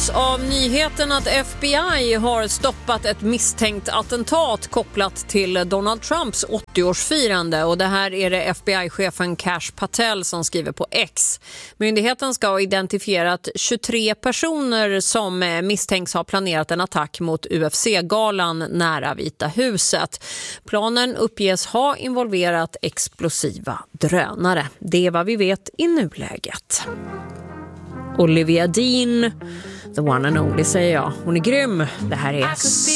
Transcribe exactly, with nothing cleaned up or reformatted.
nås av nyheten att F B I har stoppat ett misstänkt attentat kopplat till Donald Trumps åttioårsfirande. Och det här är det F B I-chefen Kash Patel som skriver på X. Myndigheten ska ha identifierat tjugotre personer som misstänks ha planerat en attack mot U F C-galan nära Vita huset. Planen uppges ha involverat explosiva drönare. Det är vad vi vet i nuläget. Olivia Dean, the one and only, säger jag. Hon är grym. Det här är